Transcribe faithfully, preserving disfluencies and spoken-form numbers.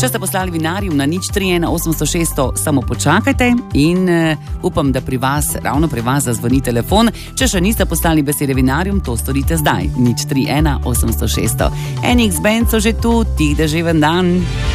Če ste poslali vinarium na nič tri ena osemsto šeststo, samo počakajte in uh, upam, da pri vas, ravno pri vas zazvoni telefon. Če še niste poslali besede vinarium, to storite zdaj. nič tri ena osemsto šeststo. N X Band so že tu, tih deževen dan.